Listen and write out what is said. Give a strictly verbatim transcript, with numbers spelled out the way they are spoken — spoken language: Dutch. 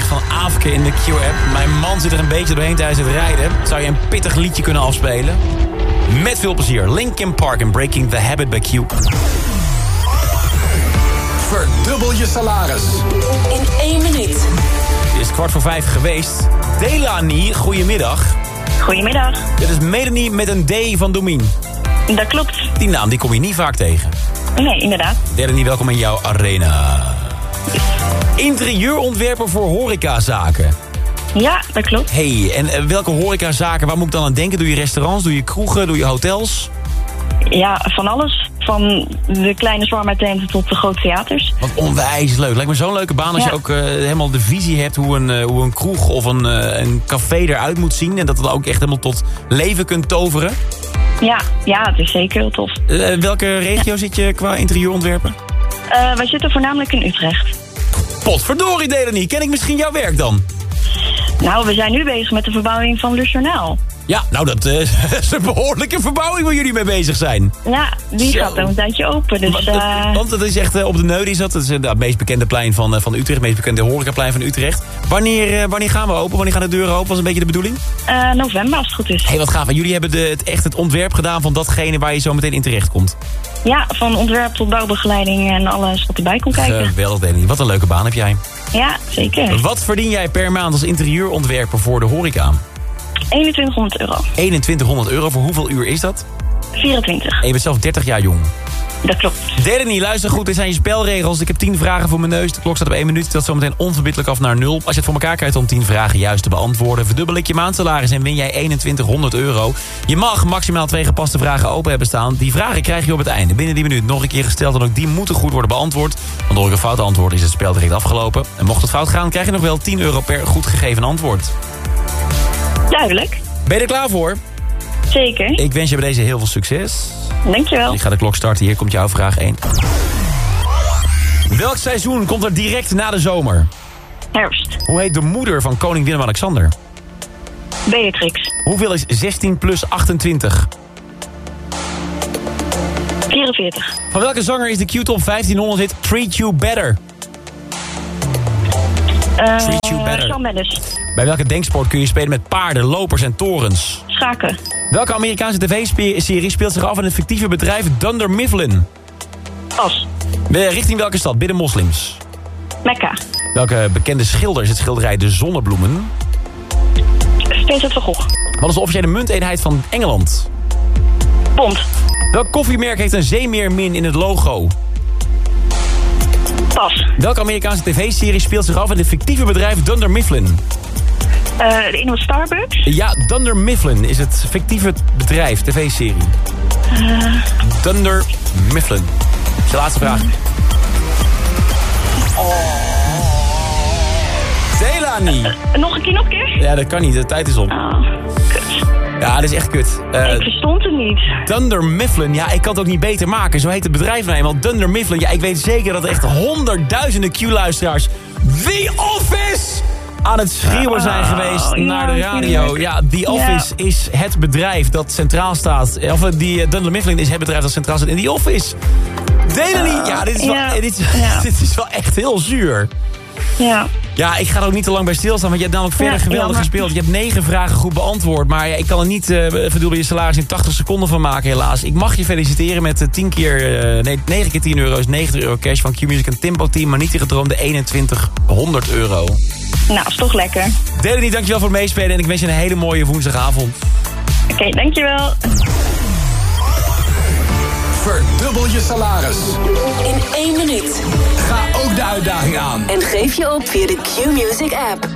van Aafke in de Q-app. Mijn man zit er een beetje doorheen tijdens het rijden. Zou je een pittig liedje kunnen afspelen? Met veel plezier. Linkin Park en Breaking the Habit bij Q. Verdubbel je salaris. In één minuut. Het is kwart voor vijf geweest. Delani, goedemiddag. Goedemiddag. Dit is Melanie met een D van Domien. Dat klopt. Die naam die kom je niet vaak tegen. Nee, inderdaad. Delani, welkom in jouw arena. Interieurontwerper voor horecazaken. Ja, dat klopt. Hey, en uh, welke horecazaken, waar moet ik dan aan denken? Doe je restaurants, doe je kroegen, doe je hotels? Ja, van alles. Van de kleine shawarma-tenten tot de grote theaters. Wat onwijs leuk. Lijkt me zo'n leuke baan als ja. je ook uh, helemaal de visie hebt hoe een, uh, hoe een kroeg of een, uh, een café eruit moet zien. En dat het ook echt helemaal tot leven kunt toveren. Ja, ja, het is zeker heel tof. Uh, welke regio ja. zit je qua interieurontwerpen? Uh, wij zitten voornamelijk in Utrecht. Potverdorie, Delani. Ken ik misschien jouw werk dan? Nou, we zijn nu bezig met de verbouwing van Le Journaal. Ja, nou, dat uh, is een behoorlijke verbouwing waar jullie mee bezig zijn. Ja, die Zo. gaat al een tijdje open. Dus, want, uh... want het is echt uh, op de Neude is dat. Dat is uh, het meest bekende plein van, uh, van Utrecht. Het meest bekende horecaplein van Utrecht. Wanneer, uh, wanneer gaan we open? Wanneer gaan de deuren open? Was een beetje de bedoeling? Uh, november, als het goed is. Hé, hey, wat gaaf. En jullie hebben de, het, echt het ontwerp gedaan van datgene waar je zo meteen in terecht komt. Ja, van ontwerp tot bouwbegeleiding en alles wat erbij komt kijken. Geweldig, Delani. Wat een leuke baan heb jij. Ja, zeker. Wat verdien jij per maand als interieurontwerper voor de horeca? eenentwintighonderd euro. eenentwintighonderd euro, voor hoeveel uur is dat? vierentwintig. En je bent zelf dertig jaar jong. Dat klopt. Delani, luister goed, dit zijn je spelregels. Ik heb tien vragen voor mijn neus. De klok staat op één minuut. Dat zometeen onverbiddelijk af naar nul. Als je het voor elkaar krijgt om tien vragen juist te beantwoorden, verdubbel ik je maandsalaris en win jij eenentwintighonderd euro. Je mag maximaal twee gepaste vragen open hebben staan. Die vragen krijg je op het einde. Binnen die minuut nog een keer gesteld en ook die moeten goed worden beantwoord. Want door een fout antwoord is het spel direct afgelopen. En mocht het fout gaan, krijg je nog wel tien euro per goed gegeven antwoord. Duidelijk. Ben je er klaar voor? Zeker. Ik wens je bij deze heel veel succes. Dankjewel. Ik ga de klok starten. Hier komt jouw vraag één. Welk seizoen komt er direct na de zomer? Herfst. Hoe heet de moeder van koning Willem-Alexander? Beatrix. Hoeveel is zestien plus achtentwintig? vierenveertig. Van welke zanger is de Q-top vijftienhonderd hit Treat You Better? Uh, Treat You Better. Shawn Mendes. Bij welke denksport kun je spelen met paarden, lopers en torens? Schaken. Welke Amerikaanse tv-serie speelt zich af in het fictieve bedrijf Dunder Mifflin? Pas. Richting welke stad bidden moslims? Mekka. Welke bekende schilder is het schilderij De Zonnebloemen? Vincent van Gogh. Wat is de officiële munteenheid van Engeland? Pond. Welk koffiemerk heeft een zeemeermin in het logo? Pas. Welke Amerikaanse tv-serie speelt zich af in het fictieve bedrijf Dunder Mifflin? Uh, de ene was Starbucks. Ja, Dunder Mifflin is het fictieve bedrijf, tv-serie. Uh... Dunder Mifflin. Dat is de laatste vraag. Oh. Delani. Uh, nog een keer, nog een keer? Ja, dat kan niet. De tijd is op. Oh, kut. Ja, dat is echt kut. Uh, ik verstond het niet. Dunder Mifflin. Ja, ik kan het ook niet beter maken. Zo heet het bedrijf nou eenmaal. Dunder Mifflin. Ja, ik weet zeker dat er echt honderdduizenden Q-luisteraars The Office aan het schreeuwen zijn geweest oh, naar ja, de radio. Ja, The Office ja. is het bedrijf dat centraal staat. Of die uh, Dunder Mifflin is het bedrijf dat centraal staat in The Office. Delani, uh, ja, dit is, wel, ja. dit, is, ja. dit is wel echt heel zuur. Ja. Ja, ik ga er ook niet te lang bij stilstaan, want je hebt namelijk verder ja, geweldig ja, maar... gespeeld. Je hebt negen vragen goed beantwoord, maar ja, ik kan er niet uh, verdubbelen je salaris in tachtig seconden van maken, helaas. Ik mag je feliciteren met uh, tien keer, uh, nee, negen keer tien euro is negentig euro cash van Q-Music en Tempo Team, maar niet die gedroomde eenentwintighonderd euro. Nou, is toch lekker. Delani, dankjewel voor het meespelen en ik wens je een hele mooie woensdagavond. Oké, okay, dankjewel. Verdubbel je salaris. In één minuut. Ga ook de uitdaging aan. En geef je op via de Q-Music app.